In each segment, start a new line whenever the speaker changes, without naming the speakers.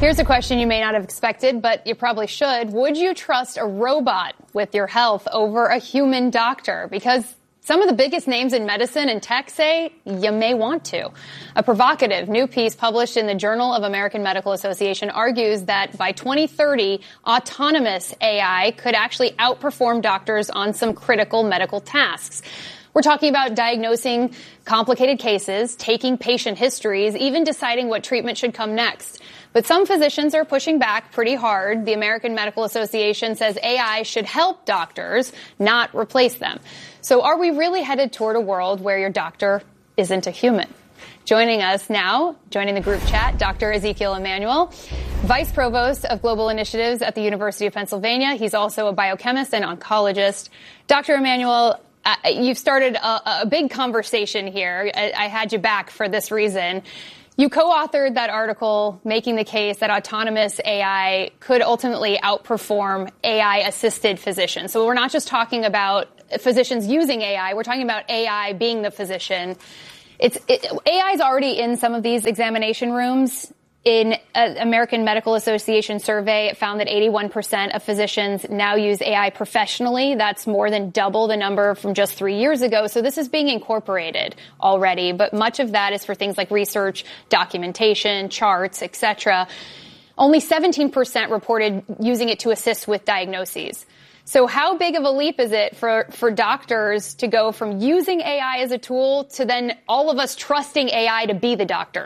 Here's a question you may not have expected, but you probably should. Would you trust a robot with your health over a human doctor? Because some of the biggest names in medicine and tech say you may want to. A provocative new piece published in the Journal of American Medical Association argues that by 2030, autonomous AI could actually outperform doctors on some critical medical tasks. We're talking about diagnosing complicated cases, taking patient histories, even deciding what treatment should come next. But some physicians are pushing back pretty hard. The American Medical Association says AI should help doctors, not replace them. So are we really headed toward a world where your doctor isn't a human? Joining us now, joining the group chat, Dr. Ezekiel Emanuel, Vice Provost of Global Initiatives at the University of Pennsylvania. He's also a biochemist and oncologist. Dr. Emanuel, you've started a big conversation here. I had you back for this reason. You co-authored that article making the case that autonomous AI could ultimately outperform AI-assisted physicians. So we're not just talking about physicians using AI. We're talking about AI being the physician. AI is already in some of these examination rooms. In an American Medical Association survey, it found that 81% of physicians now use AI professionally. That's more than double the number from just 3 years ago. So this is being incorporated already, but much of that is for things like research, documentation, charts, etc. Only 17% reported using it to assist with diagnoses. So how big of a leap is it for doctors to go from using AI as a tool to then all of us trusting AI to be the doctor?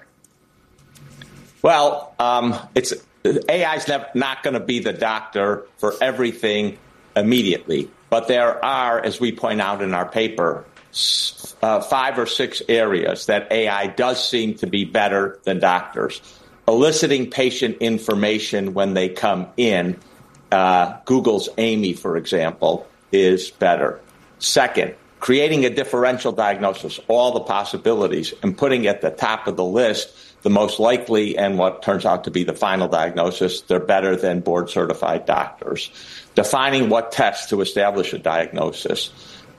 Well, AI's not going to be the doctor for everything immediately. But there are, as we point out in our paper, 5 or 6 areas that AI does seem to be better than doctors. Eliciting patient information when they come in, Google's Amy, for example, is better. Second, creating a differential diagnosis, all the possibilities, and putting at the top of the list the most likely and what turns out to be the final diagnosis. They're better than board-certified doctors. Defining what tests to establish a diagnosis.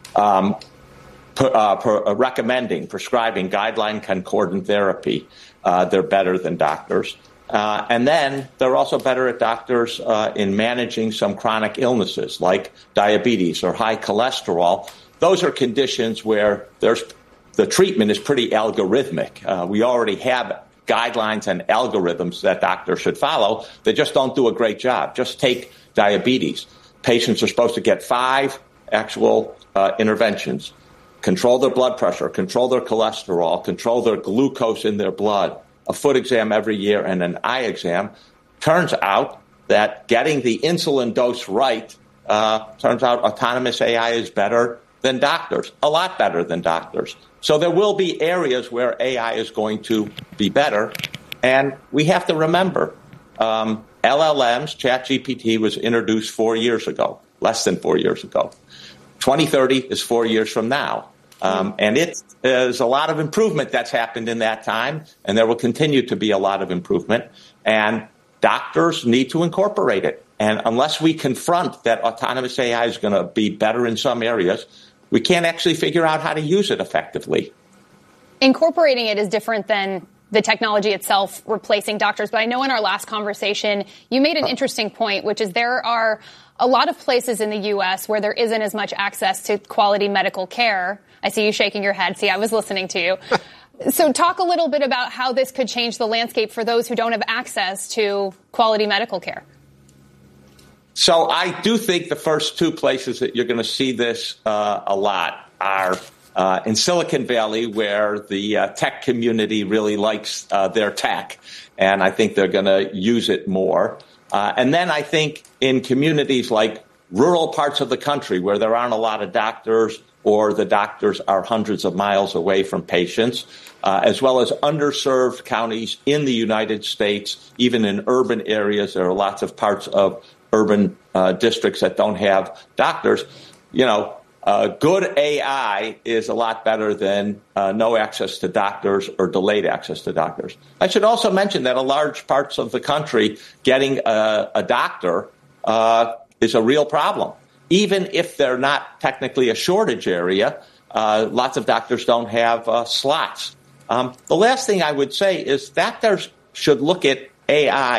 Recommending, prescribing guideline concordant therapy. They're better than doctors. And then they're also better at doctors in managing some chronic illnesses like diabetes or high cholesterol. Those are conditions where the treatment is pretty algorithmic. We already have guidelines and algorithms that doctors should follow. They just don't do a great job. Just take diabetes. Patients are supposed to get 5 actual interventions. Control their blood pressure, control their cholesterol, control their glucose in their blood, a foot exam every year, and an eye exam. Turns out that getting the insulin dose right, turns out autonomous AI is better than doctors, a lot better than doctors. So there will be areas where AI is going to be better. And we have to remember, LLMs, ChatGPT was introduced 4 years ago, less than 4 years ago. 2030 is 4 years from now. And it is a lot of improvement that's happened in that time, and there will continue to be a lot of improvement. And doctors need to incorporate it. And unless we confront that autonomous AI is going to be better in some areas, we can't actually figure out how to use it effectively.
Incorporating it is different than the technology itself replacing doctors. But I know in our last conversation, you made an interesting point, which is there are a lot of places in the U.S. where there isn't as much access to quality medical care. I see you shaking your head. See, I was listening to you. So talk a little bit about how this could change the landscape for those who don't have access to quality medical care.
So I do think the first 2 places that you're going to see this a lot are in Silicon Valley, where the tech community really likes their tech, and I think they're going to use it more. And then I think in communities like rural parts of the country where there aren't a lot of doctors or the doctors are hundreds of miles away from patients, as well as underserved counties in the United States, even in urban areas. There are lots of parts of urban districts that don't have doctors. Good AI is a lot better than no access to doctors or delayed access to doctors. I should also mention that in large parts of the country, getting a doctor is a real problem. Even if they're not technically a shortage area, lots of doctors don't have slots. The last thing I would say is doctors should look at AI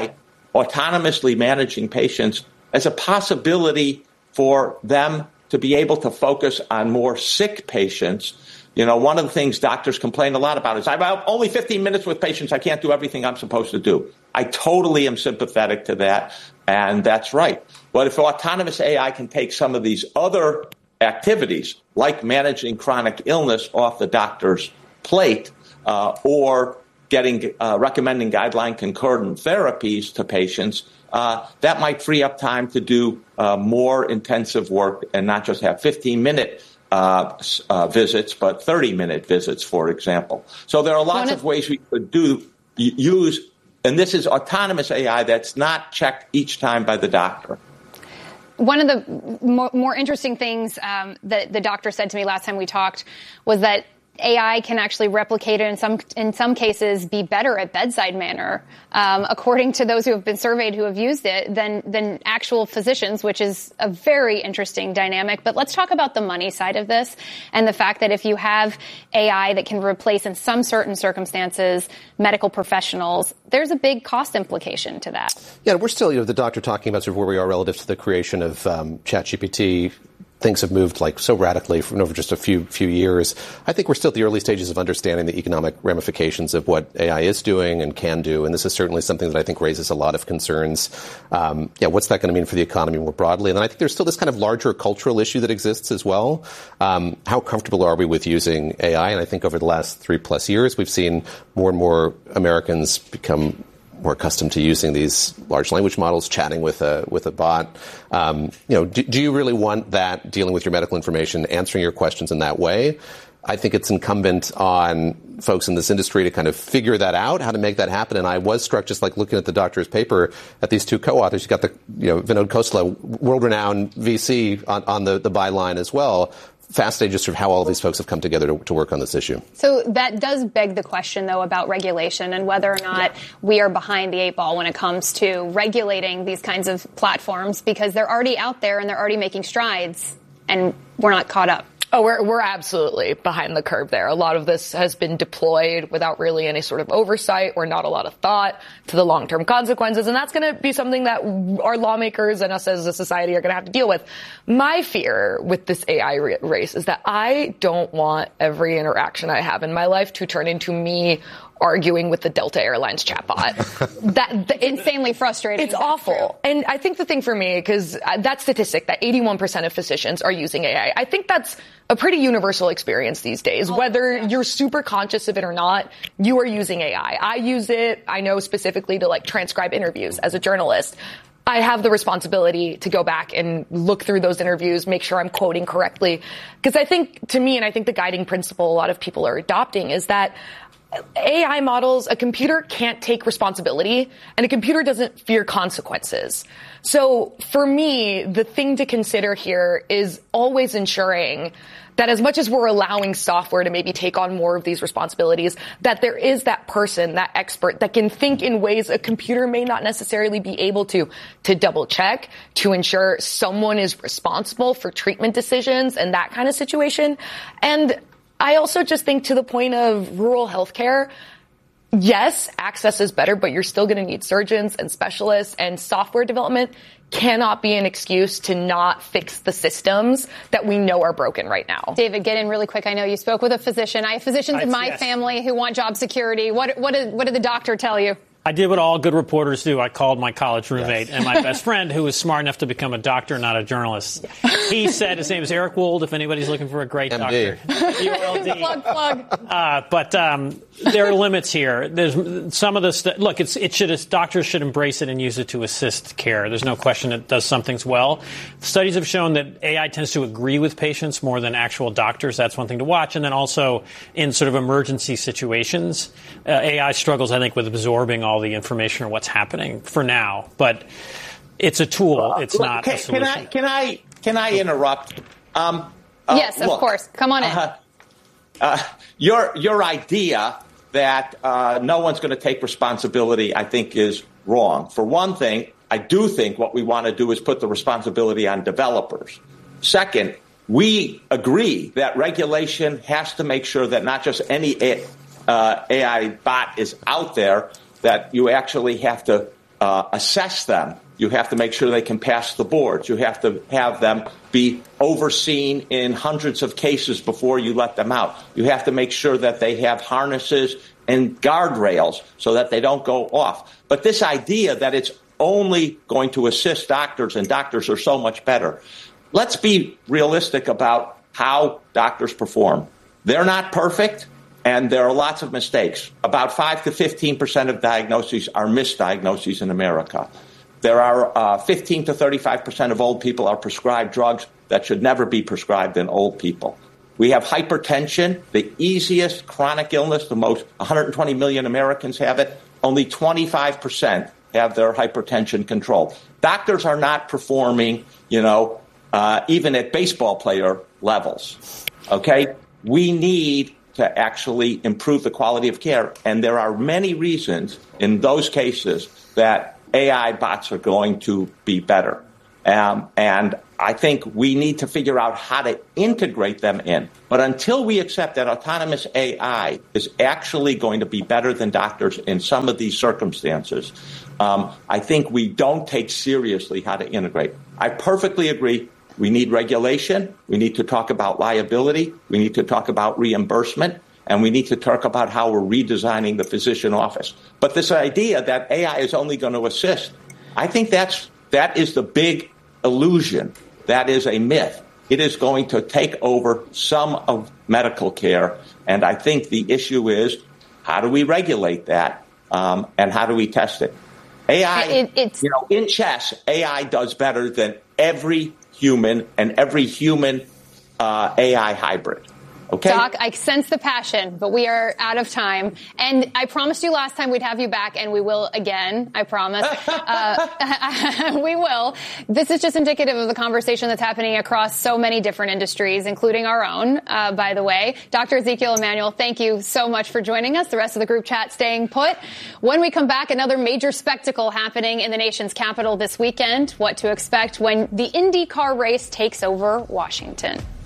autonomously managing patients as a possibility for them to be able to focus on more sick patients. You know, one of the things doctors complain a lot about is, I have only 15 minutes with patients. I can't do everything I'm supposed to do. I totally am sympathetic to that, and that's right. But if autonomous AI can take some of these other activities, like managing chronic illness, off the doctor's plate, or recommending guideline concordant therapies to patients, that might free up time to do more intensive work and not just have 15-minute visits, but 30-minute visits, for example. So there are lots of ways we could use, and this is autonomous AI that's not checked each time by the doctor.
One of the more interesting things that the doctor said to me last time we talked was that AI can actually replicate it in some cases be better at bedside manner, according to those who have been surveyed who have used it, than actual physicians, which is a very interesting dynamic. But let's talk about the money side of this and the fact that if you have AI that can replace in some certain circumstances medical professionals, there's a big cost implication to that.
Yeah, we're still, the doctor talking about sort of where we are relative to the creation of ChatGPT. Things have moved like so radically from over just a few years. I think we're still at the early stages of understanding the economic ramifications of what AI is doing and can do, and this is certainly something that I think raises a lot of concerns. What's that going to mean for the economy more broadly? And then I think there's still this kind of larger cultural issue that exists as well. How comfortable are we with using AI? And I think over the last 3+ years, we've seen more and more Americans become more accustomed to using these large language models, chatting with a bot. Do you really want that dealing with your medical information, answering your questions in that way? I think it's incumbent on folks in this industry to kind of figure that out, how to make that happen. And I was struck, just like looking at the doctor's paper, at these two co-authors. You got the Vinod Khosla, world-renowned VC on the byline as well. Fascinating just sort of how all of these folks have come together to work on this issue.
So that does beg the question, though, about regulation and whether or not we are behind the 8 ball when it comes to regulating these kinds of platforms, because they're already out there and they're already making strides and we're not caught up.
Oh, we're absolutely behind the curve there. A lot of this has been deployed without really any sort of oversight or not a lot of thought to the long-term consequences. And that's going to be something that our lawmakers and us as a society are going to have to deal with. My fear with this AI race is that I don't want every interaction I have in my life to turn into me arguing with the Delta Airlines chatbot. That's
insanely frustrating.
It's awful. And I think the thing for me, because that statistic, that 81% of physicians are using AI, I think that's a pretty universal experience these days. Whether you're super conscious of it or not, you are using AI. I use it, I know specifically to transcribe interviews as a journalist. I have the responsibility to go back and look through those interviews, make sure I'm quoting correctly. Because I think, to me, and I think the guiding principle a lot of people are adopting is that AI models, a computer can't take responsibility, and a computer doesn't fear consequences. So for me, the thing to consider here is always ensuring that as much as we're allowing software to maybe take on more of these responsibilities, that there is that person, that expert, that can think in ways a computer may not necessarily be able to double check, to ensure someone is responsible for treatment decisions and that kind of situation. And I also just think, to the point of rural healthcare, yes, access is better, but you're still going to need surgeons and specialists, and software development cannot be an excuse to not fix the systems that we know are broken right now.
David, get in really quick. I know you spoke with a physician. I have physicians in my family who want job security. What did the doctor tell you?
I did what all good reporters do. I called my college roommate and my best friend, who was smart enough to become a doctor, not a journalist. He said, his name is Eric Wold, if anybody's looking for a great
MD.
Doctor. ULD.
Plug.
But there are limits here. There's some of the look. Doctors should embrace it and use it to assist care. There's no question it does some things well. Studies have shown that AI tends to agree with patients more than actual doctors. That's one thing to watch. And then also in sort of emergency situations, AI struggles, I think, with absorbing all the information or what's happening for now. But it's a tool. It's not a solution.
Can I interrupt?
Yes, of course. Come on in.
Your idea that no one's going to take responsibility, I think, is wrong. For one thing, I do think what we want to do is put the responsibility on developers. Second, we agree that regulation has to make sure that not just any AI bot is out there, that you actually have to assess them. You have to make sure they can pass the boards. You have to have them be overseen in hundreds of cases before you let them out. You have to make sure that they have harnesses and guardrails so that they don't go off. But this idea that it's only going to assist doctors and doctors are so much better. Let's be realistic about how doctors perform. They're not perfect, and there are lots of mistakes. About 5 to 15% of diagnoses are misdiagnoses in America. There are 15 to 35% of old people are prescribed drugs that should never be prescribed in old people. We have hypertension, the easiest chronic illness, the most 120 million Americans have it. Only 25% have their hypertension controlled. Doctors are not performing, even at baseball player levels. Okay? We need to actually improve the quality of care. And there are many reasons in those cases that AI bots are going to be better. And I think we need to figure out how to integrate them in. But until we accept that autonomous AI is actually going to be better than doctors in some of these circumstances, I think we don't take seriously how to integrate. I perfectly agree. We need regulation. We need to talk about liability. We need to talk about reimbursement. And we need to talk about how we're redesigning the physician office. But this idea that AI is only going to assist, I think that is the big illusion. That is a myth. It is going to take over some of medical care. And I think the issue is, how do we regulate that? And how do we test it? AI, in chess, AI does better than every human and every human AI hybrid. Okay.
Doc, I sense the passion, but we are out of time. And I promised you last time we'd have you back, and we will again. I promise. We will. This is just indicative of the conversation that's happening across so many different industries, including our own, by the way. Dr. Ezekiel Emanuel, thank you so much for joining us. The rest of the group chat staying put. When we come back, another major spectacle happening in the nation's capital this weekend. What to expect when the IndyCar race takes over Washington.